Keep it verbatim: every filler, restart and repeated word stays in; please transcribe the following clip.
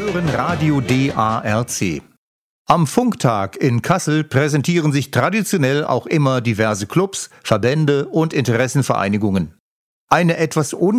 hören Radio D A R C. Am Funktag in Kassel präsentieren sich traditionell auch immer diverse Clubs, Verbände und Interessenvereinigungen. Eine etwas